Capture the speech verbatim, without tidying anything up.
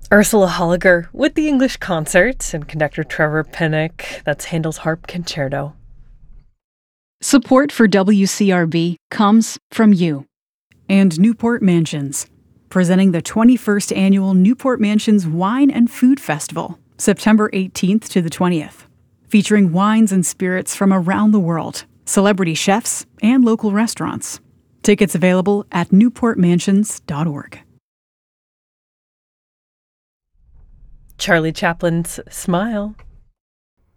Ursula Holliger with the English Concert and conductor Trevor Pinnock. That's Handel's Harp Concerto. Support for W C R B comes from you and Newport Mansions, presenting the twenty-first Annual Newport Mansions Wine and Food Festival, September eighteenth to the twentieth, featuring wines and spirits from around the world, celebrity chefs, and local restaurants. Tickets available at newport mansions dot org. Charlie Chaplin's Smile.